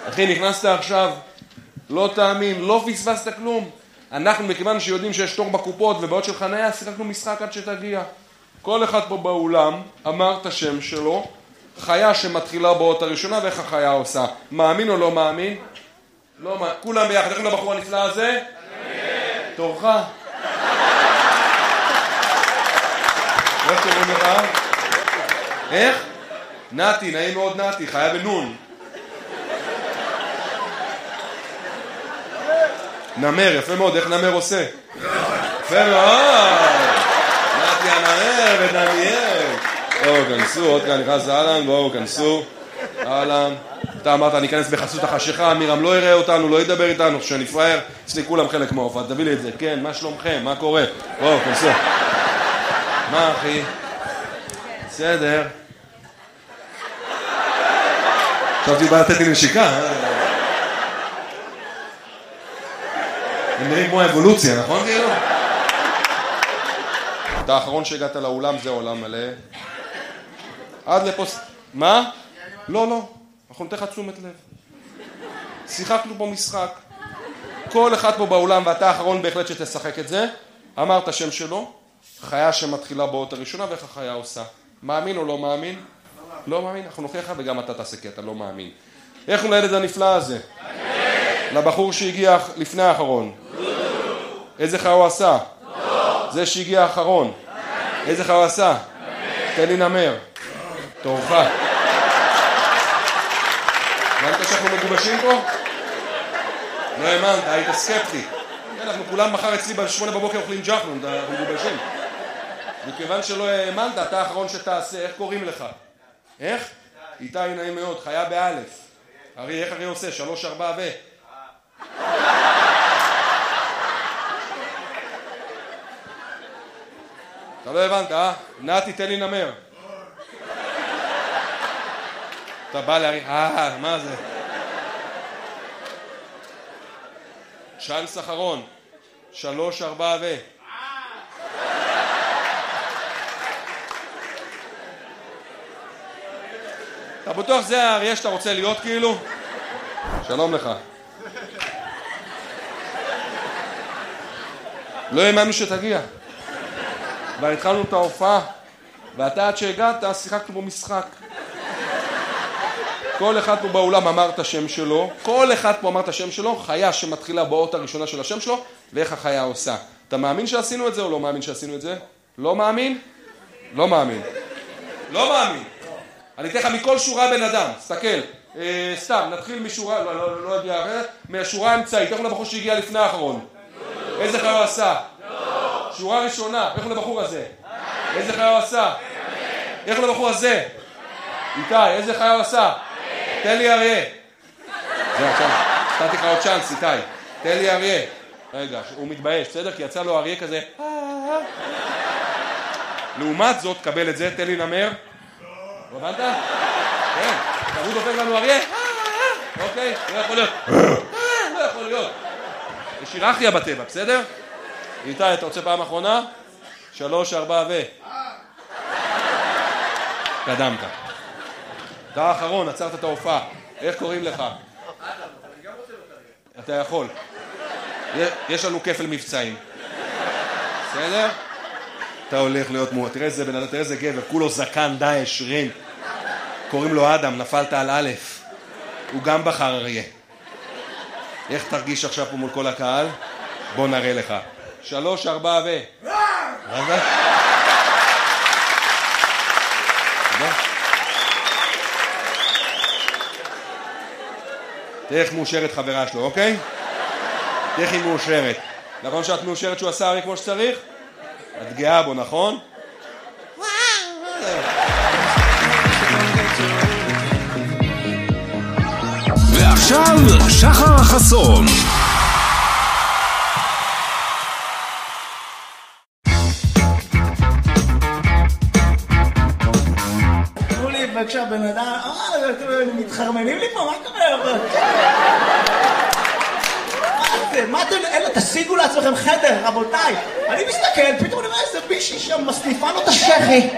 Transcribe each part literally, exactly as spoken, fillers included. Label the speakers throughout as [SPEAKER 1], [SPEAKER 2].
[SPEAKER 1] אחי, נכנסת עכשיו, לא תאמין, לא פספסת כלום. אנחנו, מכיוון שיודעים שיש תור בקופות ובעוד של חניה, שיחקנו משחק עד שתגיע. כל אחד פה באולם אמר את השם שלו, חיה שמתחילה באות הראשונה, ואיך החיה עושה. מאמין או לא מאמין? לא מאמין. כולם ביחד, איך לבחור הנפלא הזה? תורך. איך קוראים לך? איך? נתי, נעים מאוד נתי, חיה בנון. נמר, יפה מאוד, איך נמר עושה? יפה מאוד! נתי הנמר ודניאל. בואו, כנסו, עוד כאן נכנס אהלן, בואו, כנסו. אהלן. אתה אמרת, אני אכנס בחסות החשיכה, מירם לא יראה אותנו, לא ידבר איתנו, שאני פרייר, אצלי כולם חלק מההופעה, תביא לי את זה, כן, מה שלומכם, מה קורה? בואו, כנסו. מה אחי? בסדר. חשבתי בא לתת לי נשיקה, אה? הם נראים כמו האבולוציה, נכון כאילו? אתה האחרון שהגעת לאולם, זה עולם מלא. עד לפוס... מה? לא, לא. אנחנו נתן לך תשומת לב. שיחקנו פה משחק. כל אחד פה באולם, ואתה האחרון בהחלט שתשחק את זה, אמר את השם שלו, חיה שמתחילה באות הראשונה, ואיך החיה עושה. מאמין או לא מאמין? לא מאמין. אנחנו נוכיח לך וגם אתה תעשה, כי אתה לא מאמין. איך נולד את הנפלא הזה? לבחור שהגיע לפני האחרון. איזה חיה הוא עשה? זה שהגיע האחרון. איזה חיה הוא עשה? תן לי נמר. תורך. הבנת שאנחנו מגובשים פה? לא האמנת, היית סקפטי. אנחנו כולם מחר אצלי בשמונה בבוקר אוכלים ג'חנון, אנחנו מגובשים. מכיוון שלא האמנת, אתה האחרון שתעשה, איך קוראים לך? איך? איתי נעים מאוד, חיה באלף. ארי, איך ארי עושה? שלוש, ארבע ו... אתה לא הבנת, אה? נתי, תן לי נמר. אתה בא להרי... אה, מה זה? צ'אנס אחרון. שלוש, ארבע ו... אתה בטוח זה האריה שאתה רוצה להיות כאילו? שלום לך. לא האמנו שתגיע. כבר התחלנו את ההופעה, ואתה עד שהגעת, שיחקנו בו משחק. כל אחד פה באולם אמר את השם שלו, כל אחד פה אמר את השם שלו, חיה שמתחילה באות הראשונה של השם שלו, ואיך החיה עושה. אתה מאמין שעשינו את זה או לא מאמין שעשינו את זה? לא מאמין? לא מאמין. לא מאמין. אני אתן לך מכל שורה בן אדם, תסתכל. אה, סתם, נתחיל משורה, לא, לא, לא יודע, מהשורה האמצעית, איך הוא לבחור שהגיע לפני האחרון? איזה חיה הוא עשה? שורה ראשונה, איך הוא לבחור הזה? איזה חיה הוא עשה? איך הוא לבחור הזה? איתי, איזה חיה הוא עשה? תן לי אריה. זהו, עכשיו, נתתי לך עוד צ'אנס, איתי. תן לי אריה. רגע, הוא מתבייש, בסדר? כי יצא לו אריה כזה. לעומת זאת, קבל את זה, תן לי נמר. לא הבנת? כן, הוא דופק לנו אריה. אוקיי, לא יכול להיות. לא יכול להיות. יש היררכיה בטבע, בסדר? איתי, אתה רוצה פעם אחרונה? שלוש, ארבע ו... קדמת. אתה האחרון, עצרת את ההופעה. איך קוראים לך? אתה יכול. יש לנו כפל מבצעים. בסדר? אתה הולך להיות מורה. תראה איזה בן אדם, תראה איזה גבר. כולו זקן, דאעש, רין. קוראים לו אדם, נפלת על א'. הוא גם בחר אריה. איך תרגיש עכשיו פה מול כל הקהל? בוא נראה לך. שלוש, ארבע ו... רגע. תודה. תראה איך מאושרת חברה שלו, אוקיי? תראה איך היא מאושרת. נכון שאת מאושרת שהוא עשה אריה כמו שצריך? את גאה בו, נכון?
[SPEAKER 2] ועכשיו שחר חסון.
[SPEAKER 3] תראו לי בבקשה בן אדם, אה, מתחרמנים לי פה, מה קורה? מה זה? מה אתם, אלה, תשיגו לעצמכם חדר, רבותיי. אני מסתכל, פתאום אני רואה איזה מישהי שם מסניפה לו את השכי.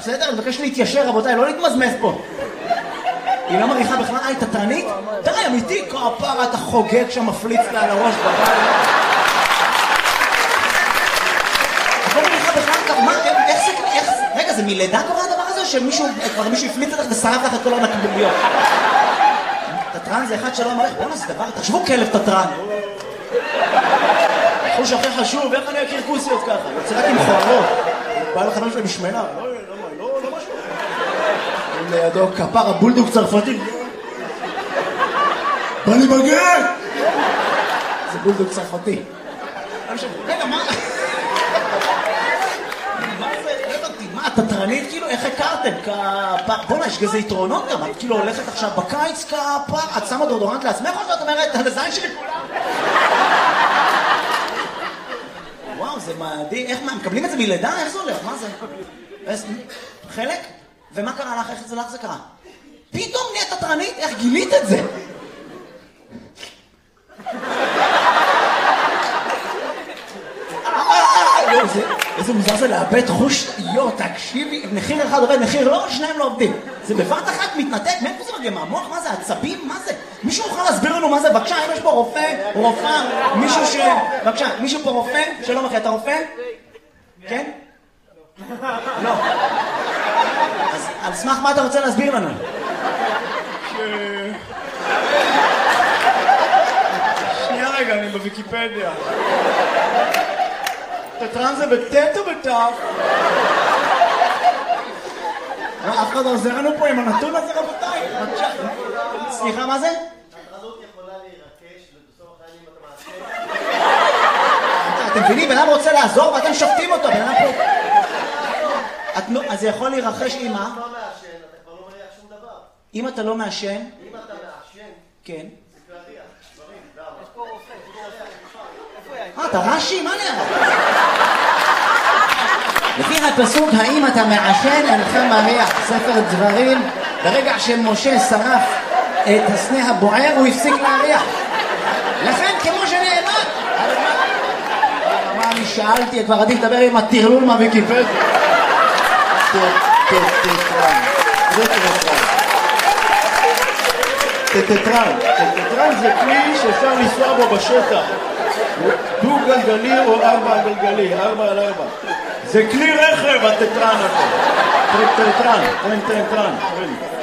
[SPEAKER 3] בסדר? אני מבקש להתיישר, רבותיי, לא להתמזמז פה. היא לא מריחה בכלל, היי, תתרנית? די, אמיתי, כפרה, אתה חוגג שם, מפליץ לה על הראש בבית. את לא מריחה בכלל, מה, איך זה, איך זה, רגע, זה מלידה קורה הדבר הזה, או שמישהו, כבר מישהו הפליץ לך ושרף לך את כל הנקביליות? תתרן זה אחד שלא מריח, בוא נעשה דבר, תחשבו כלב תתרן. חוש הכי חשוב, איך אני אכיר כוסיות ככה? יוצא רק עם חורות. בא לחנון שלהם משמנה. לא, לא, לא, לא משהו. לידו כפר הבולדוג צרפתי. בא לי בגן! זה בולדוג צרפתי. רגע, מה? מה זה? לא הבנתי, מה, תתרנית? כאילו, איך הכרתם? כפר... בוא'נה, יש כזה יתרונות גם. את כאילו הולכת עכשיו בקיץ כפר, את שמה דורדורנט לעצמך או שאת אומרת, על הזין שלי כולם? וואו, זה מדהים. איך, מה, מקבלים את זה מלידה? איך זה הולך? מה זה? חלק? ומה קרה לך? איך זה לך זה קרה? פתאום נהיית תתרנית? איך גילית את זה? איזה מוזר זה לאבד חוש, יו, תקשיבי, מחיר אחד עובד, מחיר לא, שניים לא עובדים. זה בבת אחת מתנתק, מאיפה זה מגיע? מהמוח? מה זה? עצבים? מה זה? מישהו יכול להסביר לנו מה זה? בבקשה, אם יש פה רופא, רופאה, מישהו ש... בבקשה, מישהו פה רופא? שלום אחי, אתה רופא? כן? לא. אז על סמך מה אתה רוצה להסביר לנו?
[SPEAKER 4] שנייה רגע, אני בוויקיפדיה. תתרן זה בטט או בטף?
[SPEAKER 3] אף אחד עוזר לנו פה עם הנתון הזה, רבותיי. סליחה, מה זה?
[SPEAKER 5] התרנות יכולה להירקש ובסוף החיים אתה מעשה.
[SPEAKER 3] אתם מבינים, בן אדם רוצה לעזור ואתם שופטים אותו, בן אדם פה... אז זה יכול להירחש עם מה?
[SPEAKER 5] אם אתה לא מעשן, אתה כבר לא מריח שום דבר.
[SPEAKER 3] אם אתה לא מעשן...
[SPEAKER 5] אם אתה מעשן...
[SPEAKER 3] כן.
[SPEAKER 5] זה להריח, דברים, למה? יש פה רופא,
[SPEAKER 3] אה, אתה רש"י? מה נראה? לפי הפסוק, האם אתה מעשן, אינך מריח, ספר דברים, ברגע שמשה שרף את הסנה הבוער, הוא הפסיק להריח. לכן, כמו שנאמר, מה אני שאלתי, כבר עדיף לדבר עם הטרלול מהוויקיפדיה.
[SPEAKER 4] טטרן. זה טטרן. טטרן. טטרן זה כלי שאפשר לנסוע בו בשטח. דו גלגלי או ארבע גלגלי, ארבע על ארבע. זה כלי רכב, הטטרן הזה. טטרן, טטרן, טטרן.